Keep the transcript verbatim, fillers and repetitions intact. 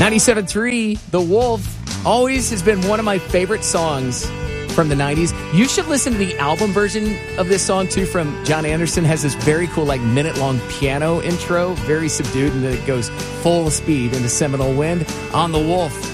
ninety-seven point three, The Wolf, always has been one of my favorite songs from the nineties. You should listen to the album version of this song, too, from John Anderson. Has this very cool, like, minute-long piano intro, very subdued, and then it goes full speed into Seminole Wind on The Wolf.